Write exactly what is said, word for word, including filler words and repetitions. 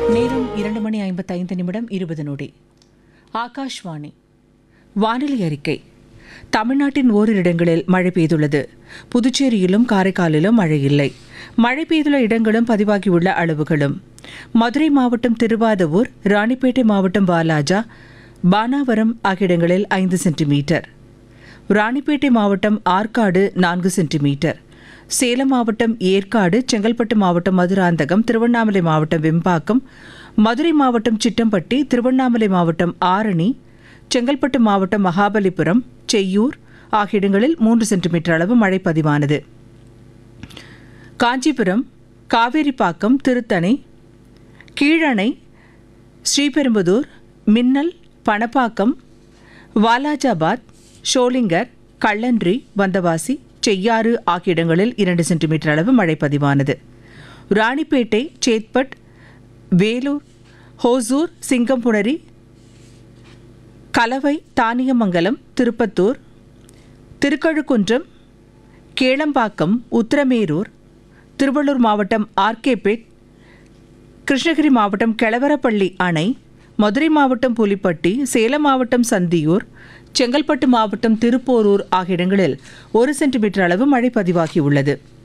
நேரம் இரண்டு மணி ஐம்பத்தைந்து நிமிடம் இருபது நொடி. ஆகாஷ்வாணி வானிலை அறிக்கை. தமிழ்நாட்டின் ஓரிரு இடங்களில் மழை பெய்துள்ளது. புதுச்சேரியிலும் காரைக்காலிலும் மழை இல்லை. மழை பெய்துள்ள இடங்களும் பதிவாகியுள்ள அளவுகளும்: மதுரை மாவட்டம் திருவாதவூர், ராணிப்பேட்டை மாவட்டம் வாலாஜா, பானாவரம் ஆகிய இடங்களில் ஐந்து சென்டிமீட்டர், ராணிப்பேட்டை மாவட்டம் ஆற்காடு நான்கு சென்டிமீட்டர், சேலம் மாவட்டம் ஏற்காடு, செங்கல்பட்டு மாவட்டம் மதுராந்தகம், திருவண்ணாமலை மாவட்டம் வெம்பாக்கம், மதுரை மாவட்டம் சிட்டம்பட்டி, திருவண்ணாமலை மாவட்டம் ஆரணி, செங்கல்பட்டு மாவட்டம் மகாபலிபுரம், செய்யூர் ஆகிய இடங்களில் மூன்று சென்டிமீட்டர் அளவு மழை பதிவானது. காஞ்சிபுரம், காவேரிப்பாக்கம், திருத்தணி, கீழணை, ஸ்ரீபெரும்புதூர், மின்னல், பணப்பாக்கம், வாலாஜாபாத், ஷோலிங்கர், கள்ளன்றி, வந்தவாசி, செய்யாறு ஆகிய இடங்களில் இரண்டு சென்டிமீட்டர் அளவு மழை பதிவானது. ராணிப்பேட்டை, சேத்பட், வேலூர், ஹோசூர், சிங்கம்புணரி, கலவை, தானியமங்கலம், திருப்பத்தூர், திருக்கழுக்குன்றம், கேளம்பாக்கம், உத்திரமேரூர், திருவள்ளூர் மாவட்டம் ஆர்கேபேட், கிருஷ்ணகிரி மாவட்டம் கெளவரப்பள்ளி அணை, மதுரை மாவட்டம் புலிப்பட்டி, சேலம் மாவட்டம் சந்தியூர், செங்கல்பட்டு மாவட்டம் திருப்போரூர் ஆகிய இடங்களில் ஒரு சென்டிமீட்டர் அளவு மழை பதிவாகியுள்ளது.